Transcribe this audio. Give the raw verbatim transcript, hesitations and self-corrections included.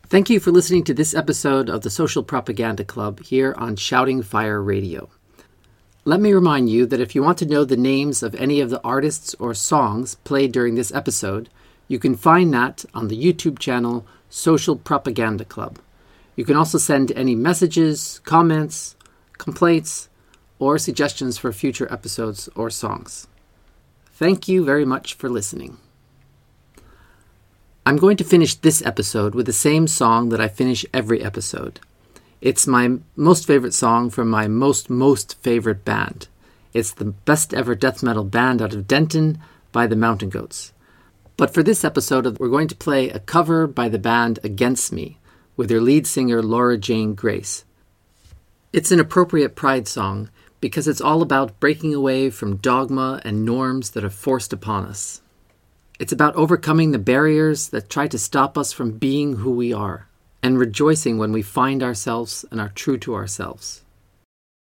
Thank you for listening to this episode of the Social Propaganda Club here on Shouting Fire Radio. Let me remind you that if you want to know the names of any of the artists or songs played during this episode, you can find that on the YouTube channel Social Propaganda Club. You can also send any messages, comments, complaints, or suggestions for future episodes or songs. Thank you very much for listening. I'm going to finish this episode with the same song that I finish every episode. It's my most favorite song from my most, most favorite band. It's the best ever death metal band out of Denton by the Mountain Goats. But for this episode, we're going to play a cover by the band Against Me with their lead singer Laura Jane Grace. It's an appropriate pride song because it's all about breaking away from dogma and norms that are forced upon us. It's about overcoming the barriers that try to stop us from being who we are, and rejoicing when we find ourselves and are true to ourselves.